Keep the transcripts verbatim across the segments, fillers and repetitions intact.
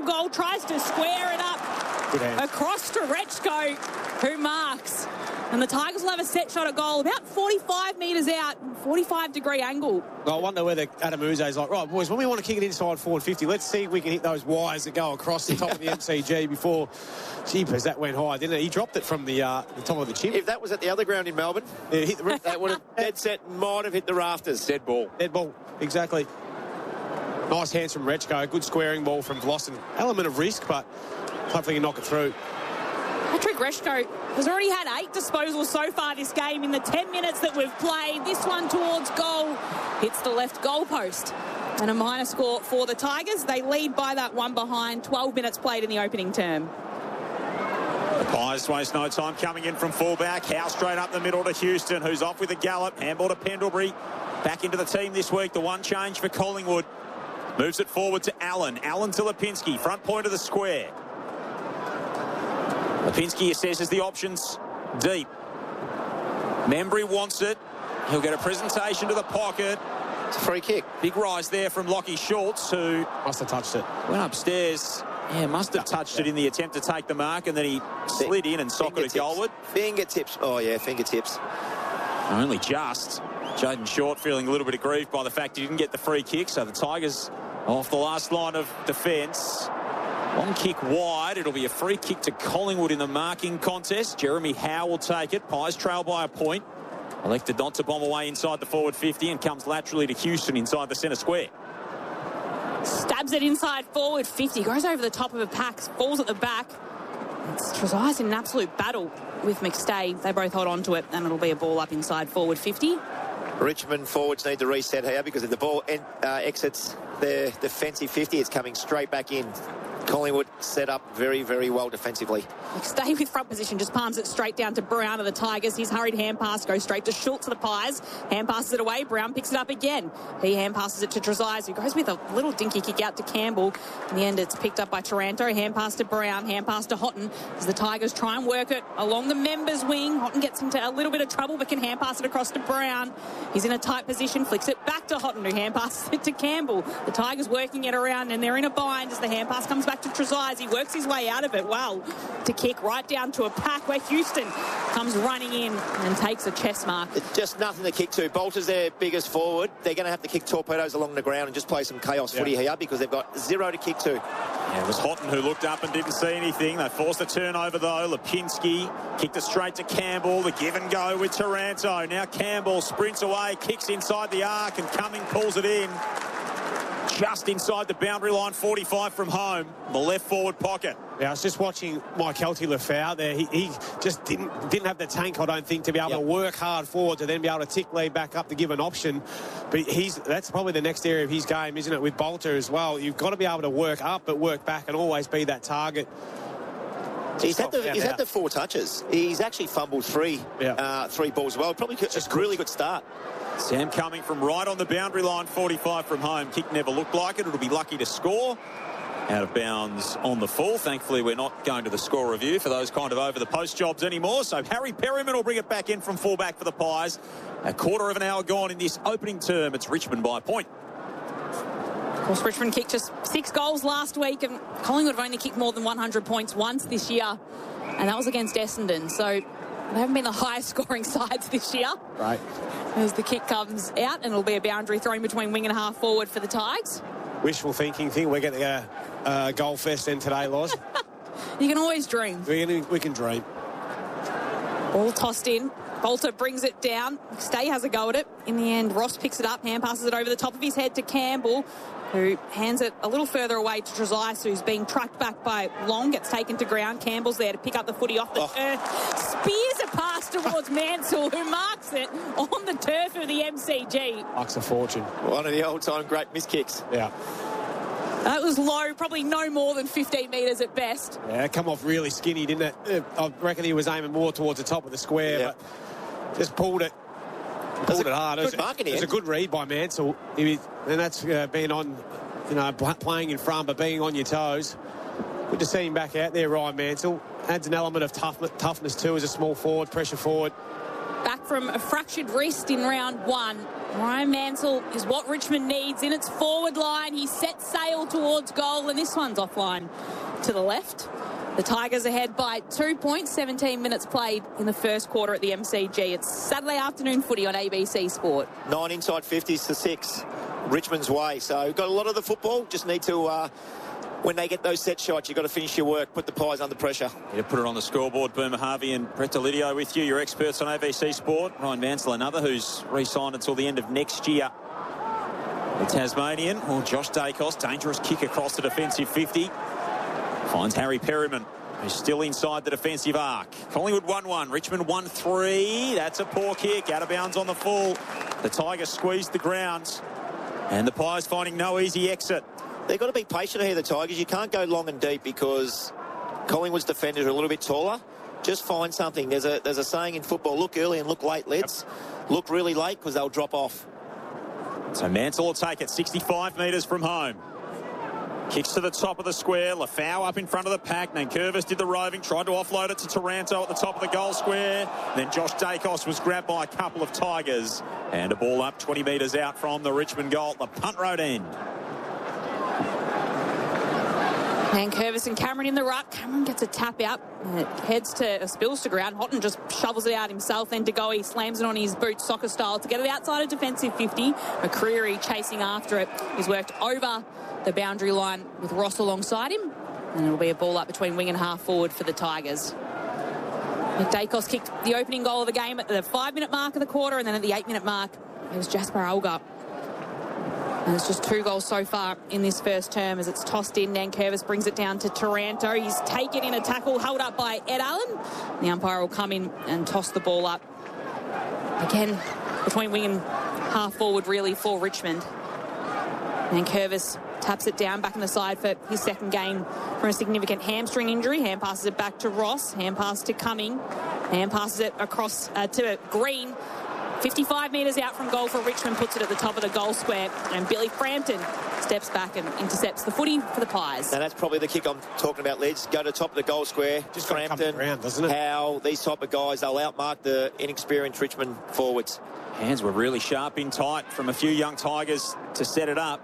goal, tries to square it up across to Rechko, who marks. And the Tigers will have a set shot at goal about forty-five metres out, forty-five degree angle. I wonder whether Adam Uze's like, right, boys, when we want to kick it inside forward fifty, let's see if we can hit those wires that go across the top of the M C G before. Jeepers, that went high, didn't it? He dropped it from the, uh, the top of the chip. If that was at the other ground in Melbourne, yeah, hit the roof. That would have dead set, might have hit the rafters. Dead ball. Dead ball, exactly. Nice hands from Rechko. Good squaring ball from Vlastuin. Element of risk, but hopefully he can knock it through. Patrick Rechko has already had eight disposals so far this game in the ten minutes that we've played. This one towards goal hits the left goal post. And a minor score for the Tigers. They lead by that one behind. twelve minutes played in the opening term. The Pies waste no time coming in from fullback. Howe straight up the middle to Houston, who's off with a gallop. Handball to Pendlebury. Back into the team this week. The one change for Collingwood. Moves it forward to Allen. Allen to Lipinski. Front point of the square. Lipinski assesses the options deep. Membry wants it. He'll get a presentation to the pocket. It's a free kick. Big rise there from Lockie Schultz, who must have touched it. Went upstairs. Yeah, must have touched yeah. it in the attempt to take the mark, and then he slid in and socketed it goalward. Fingertips. Oh, yeah, fingertips. Only just. Jaden Short feeling a little bit aggrieved by the fact he didn't get the free kick, so the Tigers off the last line of defence. Long kick wide. It'll be a free kick to Collingwood in the marking contest. Jeremy Howe will take it. Pies trail by a point. Elected not to bomb away inside the forward fifty and comes laterally to Houston inside the centre square. Stabs it inside forward fifty. Goes over the top of a pack. Falls at the back. It's Trezise in an absolute battle with McStay. They both hold on to it, and it'll be a ball up inside forward fifty. Richmond forwards need to reset here because if the ball en- uh, exits their defensive fifty, it's coming straight back in. Collingwood set up very, very well defensively. Stay with front position, just palms it straight down to Brown of the Tigers. His hurried hand pass goes straight to Schultz of the Pies. Hand passes it away. Brown picks it up again. He hand passes it to Trezise, who goes with a little dinky kick out to Campbell. In the end, it's picked up by Taranto. Hand pass to Brown. Hand pass to Houghton as the Tigers try and work it along the members' wing. Houghton gets into a little bit of trouble but can hand pass it across to Brown. He's in a tight position, flicks it back to Houghton, who hand passes it to Campbell. The Tigers working it around, and they're in a bind as the hand pass comes back to Trezise. He works his way out of it well to kick right down to a pack where Houston comes running in and takes a chest mark. It's just nothing to kick to. Bolter's their biggest forward. They're going to have to kick torpedoes along the ground and just play some chaos yeah. footy here because they've got zero to kick to. Yeah, it was Houghton who looked up and didn't see anything. They forced a turnover though. Lipinski kicked it straight to Campbell. The give and go with Taranto. Now Campbell sprints away, kicks inside the arc, and Cumming pulls it in. Just inside the boundary line, forty-five from home, the left forward pocket. Yeah, I was just watching Mike Helty-Lefau out there. He, he just didn't didn't have the tank, I don't think, to be able yep. to work hard forward to then be able to tick lead back up to give an option. But he's that's probably the next area of his game, isn't it, with Bolter as well. You've got to be able to work up but work back and always be that target. He's had, the, he's had the four touches. He's actually fumbled three, yeah. uh, three balls well. Probably just a really good start. Sam Cumming from right on the boundary line, forty-five from home. Kick never looked like it. It'll be lucky to score. Out of bounds on the full. Thankfully, we're not going to the score review for those kind of over-the-post jobs anymore. So Harry Perryman will bring it back in from fullback for the Pies. A quarter of an hour gone in this opening term. It's Richmond by a point. Of course, Richmond kicked just six goals last week, and Collingwood have only kicked more than one hundred points once this year, and that was against Essendon. So they haven't been the highest scoring sides this year. Right. As the kick comes out, and it'll be a boundary thrown between wing and half forward for the Tigers. Wishful thinking thing. We're getting a, a goal fest in today, Loz. You can always dream. We can, we can dream. Ball tossed in. Bolter brings it down. Stay has a go at it. In the end, Ross picks it up, hand passes it over the top of his head to Campbell, who hands it a little further away to Trezise, who's being trucked back by Long, gets taken to ground. Campbell's there to pick up the footy off the oh. turf. Spears a pass towards Mansell, who marks it on the turf of the M C G. Bucks a fortune. One of the old-time great miss kicks. Yeah. That was low, probably no more than fifteen metres at best. Yeah, it come off really skinny, didn't it? I reckon he was aiming more towards the top of the square, yeah. but just pulled it. Pulled it hard. It was, a, it was a good read by Mansell. He, and that's uh, being on, you know, playing in front, but being on your toes. Good to see him back out there, Ryan Mansell. Adds an element of tough, toughness too as a small forward, pressure forward. back from a fractured wrist in round one. Ryan Mansell is what Richmond needs in its forward line. He sets sail towards goal, and this one's offline to the left. The Tigers ahead by two points, seventeen minutes played in the first quarter at the M C G. It's Saturday afternoon footy on A B C Sport. Nine inside fifties to six, Richmond's way. So got a lot of the football, just need to... Uh, when they get those set shots, you've got to finish your work, put the Pies under pressure. You put it on the scoreboard. Boomer Harvey and Brett Delidio with you, your experts on A B C Sport. Ryan Mansell, another who's re-signed until the end of next year. The Tasmanian, or Josh Dacos, dangerous kick across the defensive fifty. Finds Harry Perryman, who's still inside the defensive arc. Collingwood one one, Richmond one three. That's a poor kick, out of bounds on the full. The Tigers squeezed the ground, and the Pies finding no easy exit. They've got to be patient here, the Tigers. You can't go long and deep because Collingwood's defenders are a little bit taller. Just find something. There's a there's a saying in football, look early and look late, lads. Yep. Look really late because they'll drop off. So Mansell will take it sixty-five metres from home. Kicks to the top of the square. Lafau up in front of the pack. Nankervis did the roving, tried to offload it to Taranto at the top of the goal square. Then Josh Dacos was grabbed by a couple of Tigers. And a ball up twenty metres out from the Richmond goal at the punt road end. Nankervis and Cameron in the ruck. Cameron gets a tap out. It heads to, uh, spills to ground. Houghton just shovels it out himself. Then DeGoey slams it on his boot soccer style to get it outside of defensive fifty. McCreery chasing after it. He's worked over the boundary line with Ross alongside him. And it'll be a ball up between wing and half forward for the Tigers. Dacos kicked the opening goal of the game at the five-minute mark of the quarter, and then at the eight-minute mark, it was Jasper Alger. And it's just two goals so far in this first term as it's tossed in. Nankervis brings it down to Taranto. He's taken in a tackle held up by Ed Allen. The umpire will come in and toss the ball up. Again, between wing and half forward really for Richmond. Nankervis taps it down back in the side for his second game from a significant hamstring injury. Hand passes it back to Ross. Hand pass to Cumming. Hand passes it across uh, to Green. fifty-five metres out from goal for Richmond, puts it at the top of the goal square, and Billy Frampton steps back and intercepts the footy for the Pies. Now that's probably the kick I'm talking about, Lids. Go to the top of the goal square. Just Frampton, around, doesn't it? How these type of guys, they'll outmark the inexperienced Richmond forwards. Hands were really sharp in tight from a few young Tigers to set it up.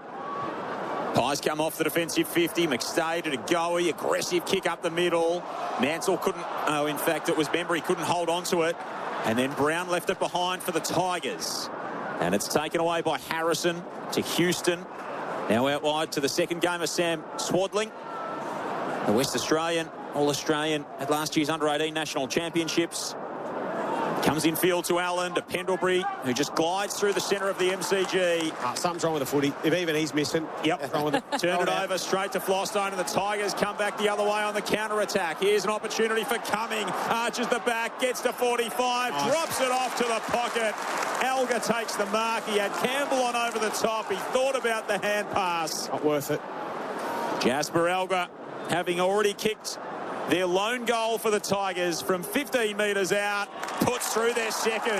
Pies come off the defensive fifty. McStay to DeGoey. Aggressive kick up the middle. Mansell couldn't, oh, in fact, it was Bembry, couldn't hold on to it. And then Brown left it behind for the Tigers. And it's taken away by Harrison to Houston. Now out wide to the second game of Sam Swadling. The West Australian, All-Australian at last year's under eighteen National Championships. Comes in field to Allen, to Pendlebury, who just glides through the centre of the M C G. Uh, something's wrong with the footy. If even he's missing. Yep. Wrong with it. Turned it over straight to Flostone, and the Tigers come back the other way on the counter-attack. Here's an opportunity for Cumming. Arches the back, gets to forty-five, oh. drops it off to the pocket. Alger takes the mark. He had Campbell on over the top. He thought about the hand pass. Not worth it. Jasper Alger, having already kicked their lone goal for the Tigers from fifteen metres out, puts through their second.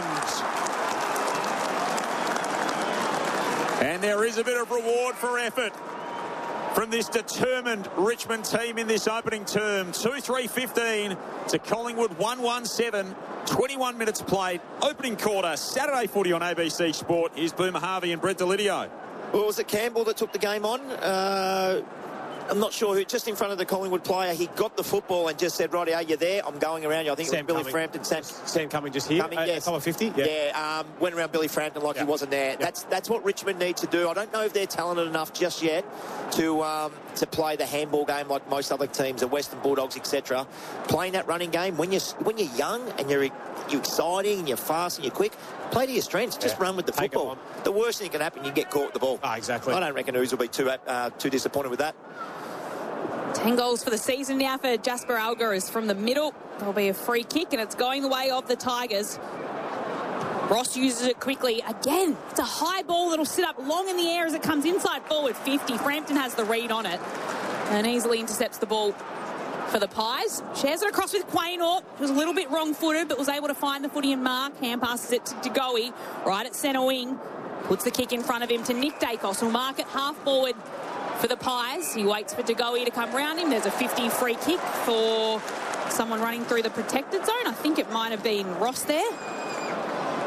And there is a bit of reward for effort from this determined Richmond team in this opening term. two three fifteen to Collingwood one one seven. twenty-one minutes played. Opening quarter. Saturday footy on A B C Sport. Here's Boomer Harvey and Brett Delidio. Well, was it Campbell that took the game on? Uh... I'm not sure who, just in front of the Collingwood player, he got the football and just said, righty, are you there? I'm going around you. I think Sam it was Billy Cumming. Frampton. Sam, Sam Cumming just here. Cumming, uh, yes. top of fifty? Yeah. yeah um, went around Billy Frampton like yeah. he wasn't there. Yeah. That's that's what Richmond need to do. I don't know if they're talented enough just yet to um, to play the handball game like most other teams, the Western Bulldogs, et cetera. Playing that running game, when you're, when you're young and you're, you're exciting and you're fast and you're quick, play to your strengths. Just yeah. run with the Take football. The worst thing that can happen, you get caught with the ball. Oh, exactly. I don't reckon Ooze will be too, uh, too disappointed with that. ten goals for the season now for Jasper Alger is from the middle. There'll be a free kick, and it's going the way of the Tigers. Ross uses it quickly. Again, it's a high ball that'll sit up long in the air as it comes inside forward fifty. Frampton has the read on it and easily intercepts the ball for the Pies. Shares it across with Quaynor, who was a little bit wrong-footed, but was able to find the footy and mark. Hand passes it to DeGoey, right at centre wing. Puts the kick in front of him to Nick Dacos, who'll mark it half forward for the Pies. He waits for DeGoey to come round him. There's a fifty free kick for someone running through the protected zone. I think it might have been Ross there.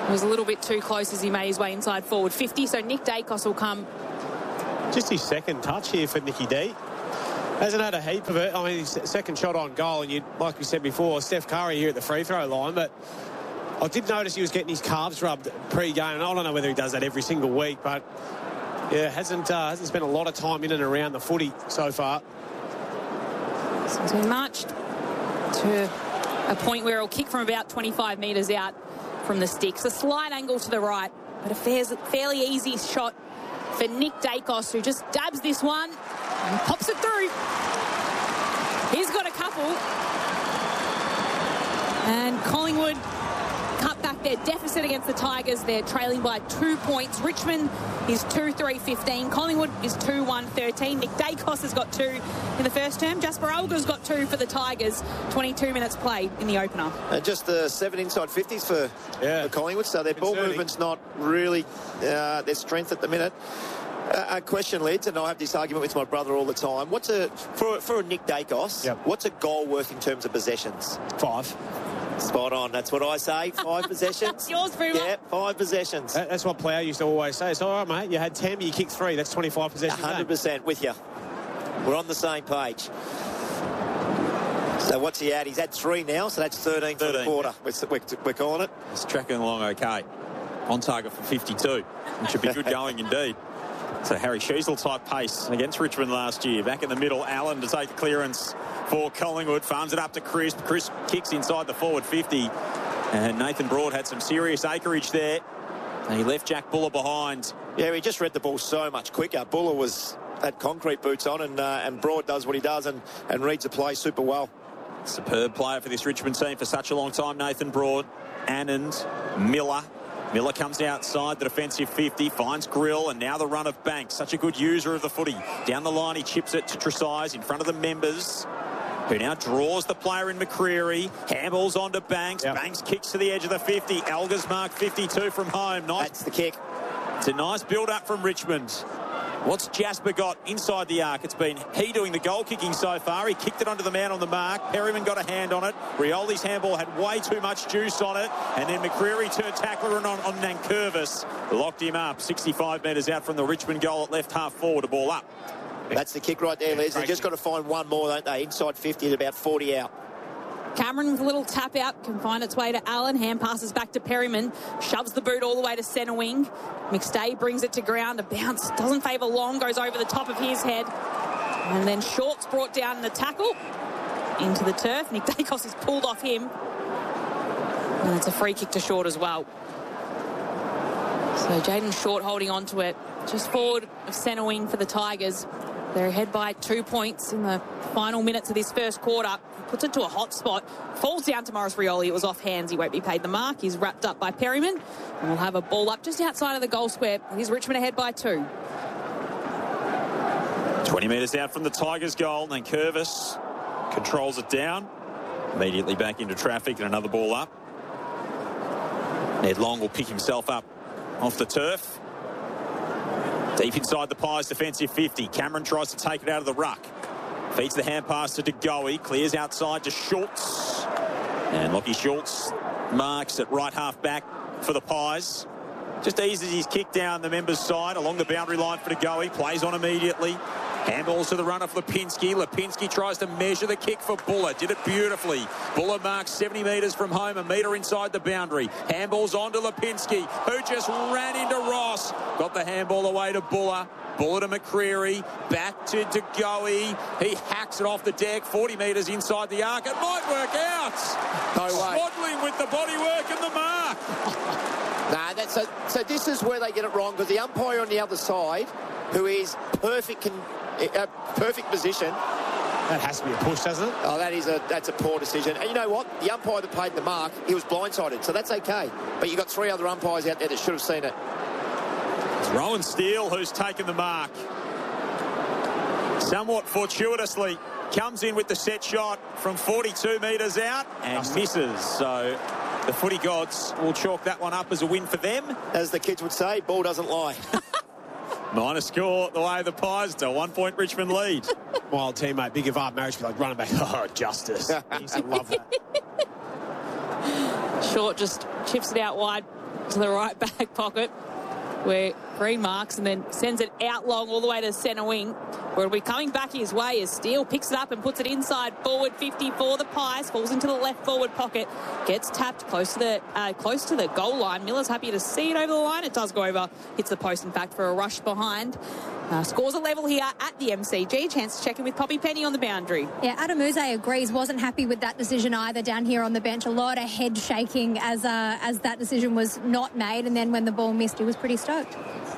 It was a little bit too close as he made his way inside forward fifty. So Nick Daicos will come. Just his second touch here for Nicky D. Hasn't had a heap of it. I mean, his second shot on goal, and you, like we said before, Steph Curry here at the free throw line, but I did notice he was getting his calves rubbed pre-game, and I don't know whether he does that every single week, but yeah, hasn't uh, hasn't spent a lot of time in and around the footy so far. So he's been marched to a point where he'll kick from about twenty-five metres out from the sticks. A slight angle to the right, but a fairly easy shot for Nick Daicos, who just dabs this one and pops it through. He's got a couple. And Collingwood cut back their deficit against the Tigers. They're trailing by two points. Richmond is two three fifteen. Collingwood is two one thirteen. Nick Daicos has got two in the first term. Jasper Alga's got two for the Tigers. twenty-two minutes played in the opener. And just the seven inside fifties for, yeah. for Collingwood. So their ball movement's not really uh, their strength at the minute. Uh, a question, Lids, and I have this argument with my brother all the time. What's a for, for a Nick Daicos, yep. what's a goal worth in terms of possessions? Five. Spot on. That's what I say. Five possessions. That's yours, Boomer. Yeah, five possessions. That, that's what Plough used to always say. It's all right, mate. You had ten, but you kicked three. That's twenty-five possessions. one hundred percent with you. We're on the same page. So what's he at? He's had three now, so that's thirteen, thirteen. For the quarter. We're, we're calling it. He's tracking along okay. On target for fifty-two. It should be good going indeed. So Harry Sheasel type pace against Richmond last year. Back in the middle, Allen to take the clearance for Collingwood. Farms it up to Chris. Chris kicks inside the forward fifty. And Nathan Broad had some serious acreage there. And he left Jack Buller behind. Yeah, he just read the ball so much quicker. Buller was had concrete boots on, and uh, and Broad does what he does and, and reads the play super well. Superb player for this Richmond team for such a long time, Nathan Broad. Anand, Miller. Miller comes outside the defensive fifty, finds Grill, and now the run of Banks. Such a good user of the footy. Down the line, he chips it to Tresize in front of the members, who now draws the player in McCreery. Handballs onto Banks. Yep. Banks kicks to the edge of the fifty. Alga's marked fifty-two from home. Nice. That's the kick. It's a nice build-up from Richmond. What's Jasper got inside the arc? It's been he doing the goal kicking so far. He kicked it onto the man on the mark. Perryman got a hand on it. Rioli's handball had way too much juice on it. And then McCreery turned tackler on, on Nankervis. Locked him up. sixty-five metres out from the Richmond goal at left half forward. A ball up. That's the kick right there, Les. They've just got to find one more, don't they? Inside fifty at about forty out. Cameron with a little tap out can find its way to Allen. Hand passes back to Perryman. Shoves the boot all the way to centre wing. McStay brings it to ground. A bounce doesn't favour Long. Goes over the top of his head. And then Short's brought down in the tackle. Into the turf. Nick Daicos is pulled off him. And it's a free kick to Short as well. So Jaden Short holding on to it. Just forward of centre wing for the Tigers. They're ahead by two points in the final minutes of this first quarter. He puts it to a hot spot. Falls down to Morris Rioli. It was off hands. He won't be paid the mark. He's wrapped up by Perryman. And we'll have a ball up just outside of the goal square. Here's Richmond ahead by two. twenty metres out from the Tigers' goal. Then Curvis controls it down. Immediately back into traffic and another ball up. Ned Long will pick himself up off the turf. Deep inside the Pies defensive fifty. Cameron tries to take it out of the ruck. Feeds the hand pass to De Goey. Clears outside to Schultz. And Lockie Schultz marks at right half back for the Pies. Just eases his kick down the members' side along the boundary line for De Goey. Plays on immediately. Handballs to the runner for Lipinski. Lipinski tries to measure the kick for Buller. Did it beautifully. Buller marks seventy metres from home, a metre inside the boundary. Handballs on to Lipinski, who just ran into Ross. Got the handball away to Buller. Buller to McCreery. Back to De Goey. He hacks it off the deck. forty metres inside the arc. It might work out. No way. Swaddling with the bodywork and the mark. Nah, that's a, so this is where they get it wrong, because the umpire on the other side, who is perfect con, uh, perfect position. That has to be a push, doesn't it? Oh, that is a that's a poor decision. And you know what? The umpire that paid the mark, he was blindsided, so that's okay. But you've got three other umpires out there that should have seen it. It's Rowan Steele who's taken the mark. Somewhat fortuitously comes in with the set shot from forty-two metres out and misses. So the footy gods will chalk that one up as a win for them. As the kids would say, ball doesn't lie. Minor score the way of the Pies to one point Richmond lead. My old teammate, Big Evar Marriage, be like running back. Oh, justice. I used to love that. Short just chips it out wide to the right back pocket where Green marks and then sends it out long all the way to centre wing, where it'll be coming back his way as Steele picks it up and puts it inside forward fifty for the Pies, falls into the left forward pocket, gets tapped close to the uh, close to the goal line. Miller's happy to see it over the line. It does go over, hits the post in fact for a rush behind. Uh, scores a level here at the M C G. Chance to check in with Poppy Penny on the boundary. Yeah, Adam Uze agrees, wasn't happy with that decision either down here on the bench. A lot of head shaking as uh, as that decision was not made, and then when the ball missed, he was pretty stoked.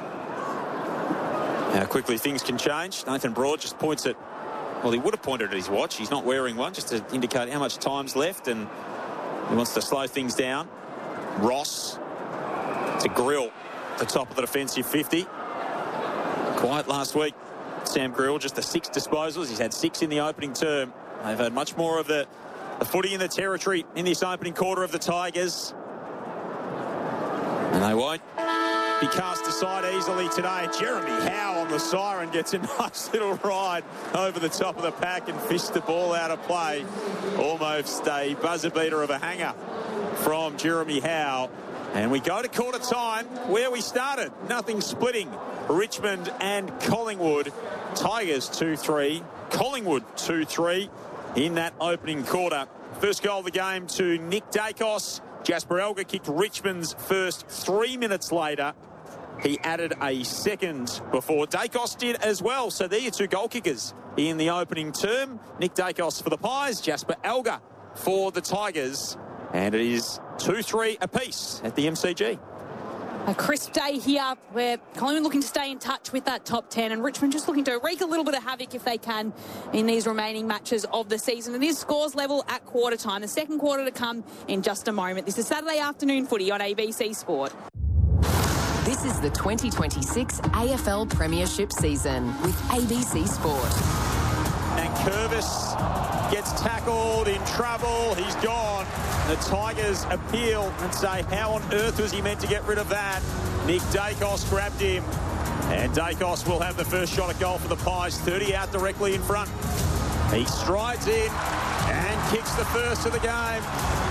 How quickly things can change. Nathan Broad just points at, well, he would have pointed at his watch. He's not wearing one, just to indicate how much time's left, and he wants to slow things down. Ross to Grill, the top of the defensive fifty. Quiet last week, Sam Grill, just the six disposals. He's had six in the opening term. They've had much more of the, the footy in the territory in this opening quarter of the Tigers. And they won't be cast aside easily today. Jeremy Howe on the siren gets a nice little ride over the top of the pack and fished the ball out of play. Almost a buzzer beater of a hanger from Jeremy Howe. And we go to quarter time where we started. Nothing splitting. Richmond and Collingwood. Tigers two three. Collingwood two three in that opening quarter. First goal of the game to Nick Dacos. Jasper Elgar kicked Richmond's first three minutes later. He added a second before Dacos did as well. So there are your two goal kickers in the opening term. Nick Dacos for the Pies, Jasper Elgar for the Tigers. And it is two three apiece at the M C G. A crisp day here where Collingwood looking to stay in touch with that top ten, and Richmond just looking to wreak a little bit of havoc if they can in these remaining matches of the season. It is scores level at quarter time. The second quarter to come in just a moment. This is Saturday afternoon footy on A B C Sport. This is the twenty twenty-six A F L Premiership season with A B C Sport. And Curvis gets tackled, in trouble, he's gone. The Tigers appeal and say, how on earth was he meant to get rid of that? Nick Dacos grabbed him, and Dacos will have the first shot at goal for the Pies, thirty out directly in front. He strides in and kicks the first of the game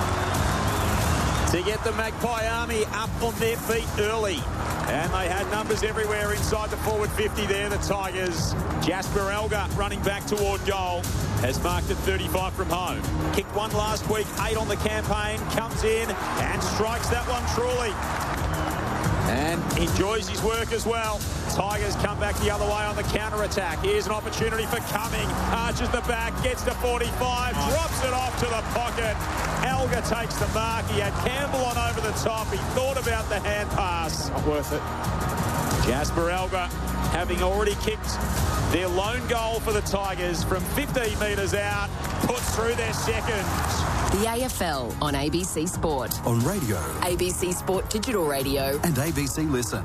to get the Magpie Army up on their feet early. And they had numbers everywhere inside the forward fifty there, the Tigers. Jasper Elgar running back toward goal has marked at thirty-five from home. Kicked one last week, eight on the campaign, comes in and strikes that one truly. And enjoys his work as well. Tigers come back the other way on the counter-attack. Here's an opportunity for Cumming. Arches the back, gets to forty-five, drops it off to the pocket. Elgar takes the mark. He had Campbell on over the top. He thought about the hand pass. Not worth it. Jasper Elgar, having already kicked their lone goal for the Tigers from fifteen metres out, puts through their second. The A F L on A B C Sport. On radio. A B C Sport Digital Radio. And A B C Listen.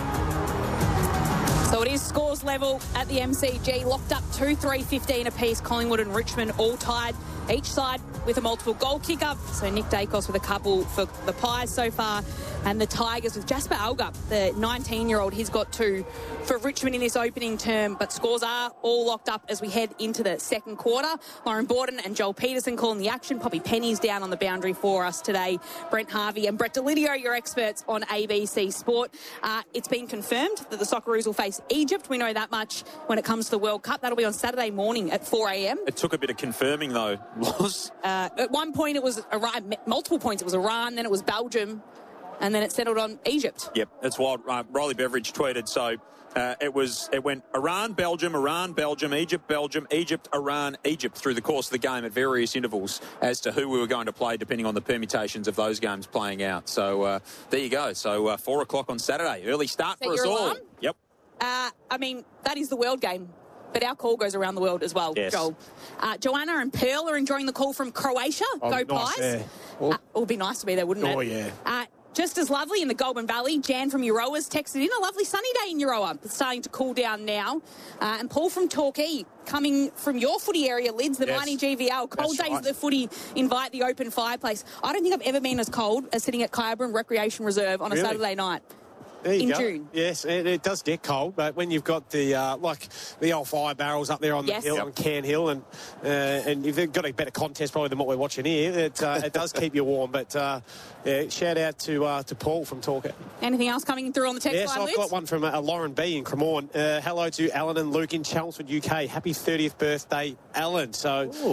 So it is scores level at the M C G, locked up two three fifteen apiece. Collingwood and Richmond all tied, each side with a multiple goal kicker. So Nick Dacos with a couple for the Pies so far, and the Tigers with Jasper Elgar, the nineteen-year-old. He's got two for Richmond in this opening term, but scores are all locked up as we head into the second quarter. Lauren Borden and Joel Peterson calling the action. Poppy Penny's down on the boundary for us today. Brent Harvey and Brett Delidio, your experts on A B C Sport. Uh, it's been confirmed that the Socceroos will face Egypt. We know that much when it comes to the World Cup. That'll be on Saturday morning at four a m. It took a bit of confirming, though, Loz. Uh, at one point, it was Iran, multiple points. It was Iran, then it was Belgium, and then it settled on Egypt. Yep, that's wild. Uh, Riley Beveridge tweeted, so uh, it was it went Iran, Belgium, Iran, Belgium, Egypt, Belgium, Egypt, Iran, Egypt through the course of the game at various intervals as to who we were going to play, depending on the permutations of those games playing out. So uh, there you go. So uh, four o'clock on Saturday, early start Set for us your all. alarm? Yep. Uh, I mean, that is the world game. But our call goes around the world as well, yes. Joel. Uh, Joanna and Pearl are enjoying the call from Croatia. Oh, Go nice Pies. there. Uh, it would be nice to be there, wouldn't it? Oh, yeah. Uh, just as lovely in the Goulburn Valley. Jan from Euroa's texted in a lovely sunny day in Euroa. It's starting to cool down now. Uh, and Paul from Torquay, coming from your footy area, Lids, the Yes. mighty G V L. Cold That's days right. of the footy invite the open fireplace. I don't think I've ever been as cold as sitting at Kyabram Recreation Reserve on a Really? Saturday night. There you in go. June. Yes, it, it does get cold, but when you've got the uh, like the old fire barrels up there on Yes. the hill Yep. on Cairn Hill, and uh, and you've got a better contest probably than what we're watching here, it uh, it does keep you warm. But uh, yeah, shout out to uh, to Paul from Talker. Anything else coming through on the text Yes, line, I've Liz? got one from uh, Lauren B in Cremorne. Uh, hello to Alan and Luke in Chelmsford, U K. Happy thirtieth birthday, Alan. So. Ooh.